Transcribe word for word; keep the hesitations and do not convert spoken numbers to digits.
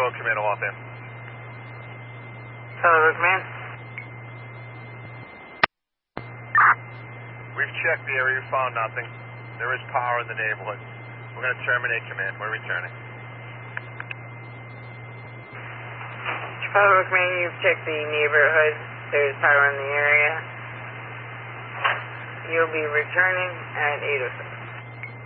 Road Command, off in. Hello, Road Command. We've checked the area, we've found nothing. There is power in the neighborhood. We're going to terminate command. We're returning. Chicago Road Command, you've checked the neighborhood. There's power in the area. You'll be returning at eight oh six.